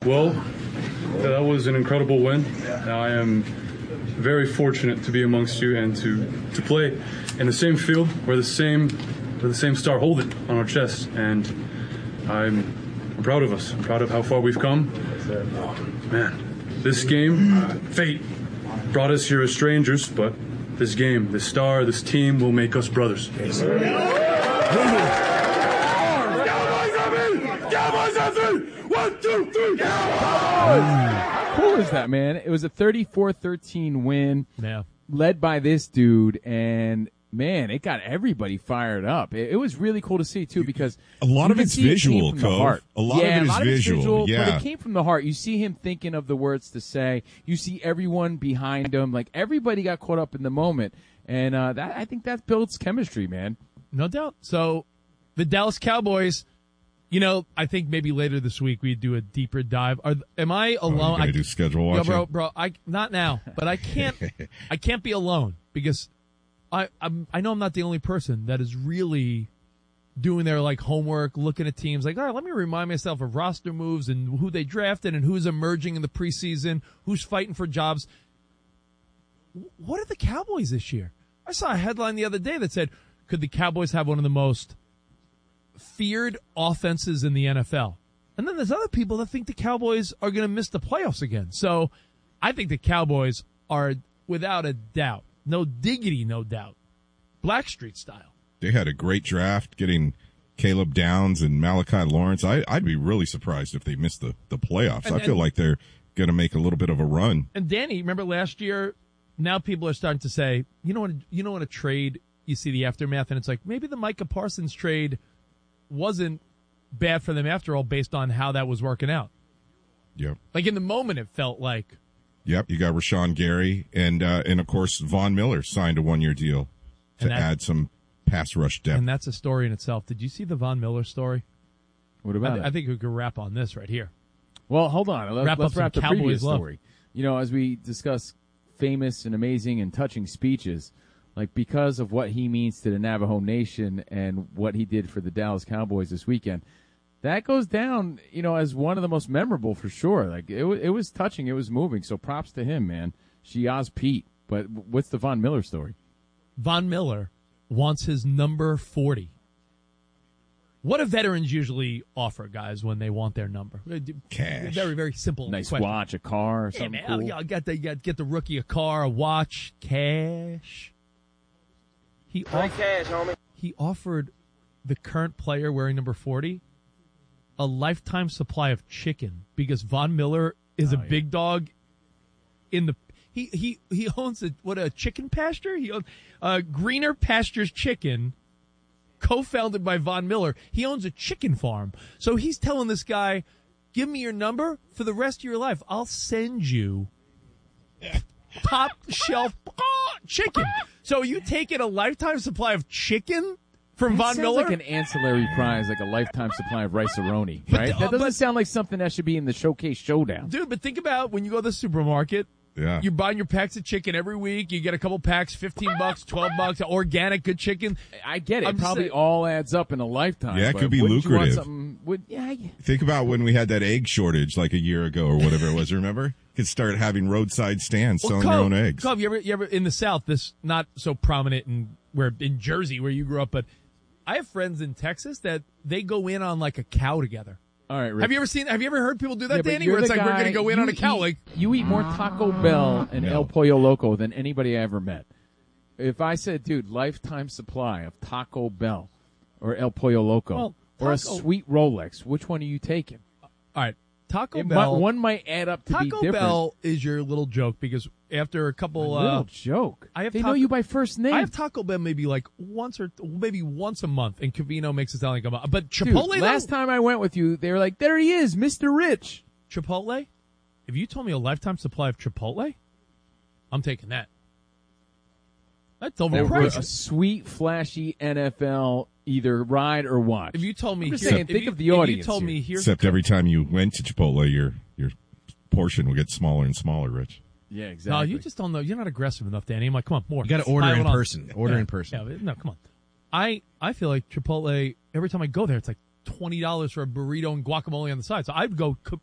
Well, that was an incredible win. I am very fortunate to be amongst you and to play in the same field where the same star hold it on our chest. And I'm proud of us. I'm proud of how far we've come. Man, this game, fate brought us here as strangers, but this game, this star, this team will make us brothers. Yes, sir. Cowboys! 1, 2, 3, Cowboys! How cool is that, man? It was a 34-13 win, yeah, led by this dude, and man, it got everybody fired up. It was really cool to see too, because a lot of it's visual, Cove. A lot of it is visual. Yeah, but it came from the heart. You see him thinking of the words to say. You see everyone behind him. Like, everybody got caught up in the moment, and I think that builds chemistry, man. No doubt. So, the Dallas Cowboys. You know, I think maybe later this week we do a deeper dive. Am I alone? I do schedule watching. Yo, bro, not now, but I can't. I can't be alone because I know I'm not the only person that is really doing their like homework, looking at teams. Like, all right, let me remind myself of roster moves and who they drafted and who's emerging in the preseason, who's fighting for jobs. What are the Cowboys this year? I saw a headline the other day that said, "Could the Cowboys have one of the most feared offenses in the NFL?" And then there's other people that think the Cowboys are going to miss the playoffs again. So I think the Cowboys are, without a doubt, no diggity, no doubt, Blackstreet style. They had a great draft getting Caleb Downs and Malachi Lawrence. I'd be really surprised if they missed the playoffs. I feel like they're going to make a little bit of a run. And Danny, remember last year, now people are starting to say, you know what a trade, you see the aftermath, and it's like, maybe the Micah Parsons trade wasn't bad for them after all, based on how that was working out. Yep. Like, in the moment, it felt like. Yep. You got Rashawn Gary and of course Von Miller signed a 1-year deal to add some pass rush depth. And that's a story in itself. Did you see the Von Miller story? What about it? I think we could wrap on this right here. Well, hold on. Let's wrap the previous love. story. You know, as we discuss famous and amazing and touching speeches, like, because of what he means to the Navajo Nation and what he did for the Dallas Cowboys this weekend, that goes down, you know, as one of the most memorable for sure. Like, it was touching, it was moving. So props to him, man. Shiaz Pete. But what's the Von Miller story? Von Miller wants his number 40. What do veterans usually offer, guys, when they want their number? Cash. Very, very simple. Nice question. watch, a car, something cool. You got the rookie a car, a watch, cash. He offered the current player wearing number 40 a lifetime supply of chicken, because Von Miller is a big dog in the. He owns a chicken pasture. He owns Greener Pastures Chicken, co-founded by Von Miller. He owns a chicken farm, so he's telling this guy, "Give me your number for the rest of your life. I'll send you top shelf chicken." So you taking a lifetime supply of chicken from Von Miller? Sounds like an ancillary prize, like a lifetime supply of rice-a-roni, right? That doesn't sound like something that should be in the Showcase Showdown. Dude, but think about when you go to the supermarket. Yeah. You're buying your packs of chicken every week. You get a couple packs, $15, $12, organic, good chicken. I get it. It probably all adds up in a lifetime. Yeah, it could be lucrative. Yeah. Think about when we had that egg shortage like a year ago or whatever it was, remember? Could start having roadside stands selling their own eggs. Cove, you ever in the South, this not so prominent in Jersey where you grew up, but I have friends in Texas that they go in on like a cow together. All right, Rick. Have you ever heard people do that, Danny? Where it's like, we're going to go in on a cow. Like, you eat more Taco Bell and El Pollo Loco than anybody I ever met. If I said, dude, lifetime supply of Taco Bell or El Pollo Loco or a sweet Rolex, which one are you taking? All right. Taco Bell. One might add up to be different. Taco Bell is your little joke, because after a couple little joke. They know you by first name. I have Taco Bell maybe like once a month, and Covino makes it sound like a month. But Chipotle, dude, last time I went with you, they were like, there he is, Mr. Rich. Chipotle? If you told me a lifetime supply of Chipotle, I'm taking that. That's overpriced. A sweet, flashy NFL either ride or watch. If you told me, I'm just saying, think of the audience. If you told me, except every time you went to Chipotle, your portion will get smaller and smaller, Rich. Yeah, exactly. No, you just don't know. You're not aggressive enough, Danny. I'm like, come on, more. You got to order in person. Order in person. Yeah, no, come on. I feel like Chipotle, every time I go there, it's like $20 for a burrito and guacamole on the side. So I'd go